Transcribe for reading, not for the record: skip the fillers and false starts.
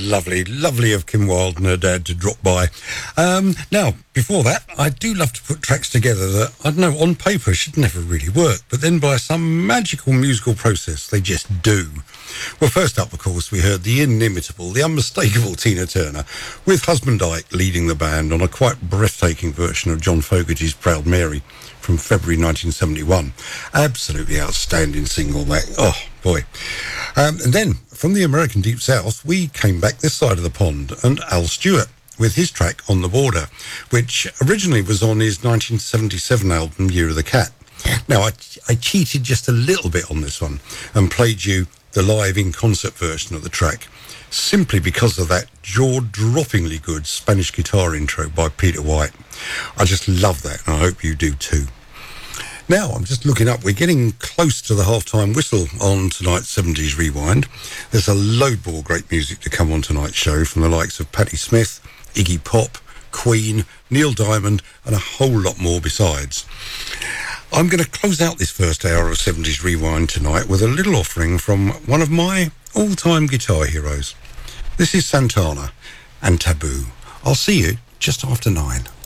Lovely, lovely of Kim Wilde and her dad to drop by. Now, before that, I do love to put tracks together that, I don't know, on paper should never really work, but then by some magical musical process, they just do. Well, first up, of course, we heard the inimitable, the unmistakable Tina Turner, with Husband Ike leading the band on a quite breathtaking version of John Fogerty's Proud Mary from February 1971. Absolutely outstanding single, that. Oh, boy. And then, from the American Deep South, we came back this side of the pond, and Al Stewart with his track On the Border, which originally was on his 1977 album Year of the Cat. Now, I cheated just a little bit on this one and played you the live in-concert version of the track, simply because of that jaw-droppingly good Spanish guitar intro by Peter White. I just love that, and I hope you do too. Now, I'm just looking up. We're getting close to the half-time whistle on tonight's 70s Rewind. There's a load more great music to come on tonight's show from the likes of Patti Smith, Iggy Pop, Queen, Neil Diamond, and a whole lot more besides. I'm going to close out this first hour of 70s Rewind tonight with a little offering from one of my all-time guitar heroes. This is Santana and Taboo. I'll see you just after 9.